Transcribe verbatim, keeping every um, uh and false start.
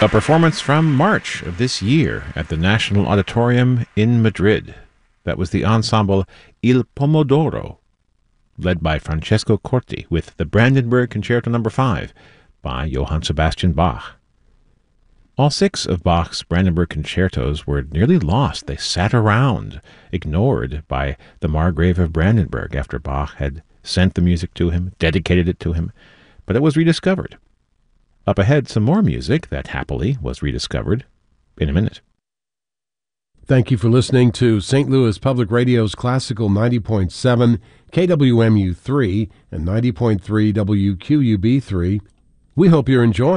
A performance from March of this year at the National Auditorium in Madrid. That was the ensemble Il Pomodoro, led by Francesco Corti, with the Brandenburg Concerto number five by Johann Sebastian Bach. All six of Bach's Brandenburg concertos were nearly lost. They sat around, ignored by the Margrave of Brandenburg after Bach had sent the music to him, dedicated it to him, but it was rediscovered. Up ahead, some more music that happily was rediscovered in a minute. Thank you for listening to Saint Louis Public Radio's Classical ninety point seven, K W M U three, and ninety point three W Q U B three. We hope you're enjoying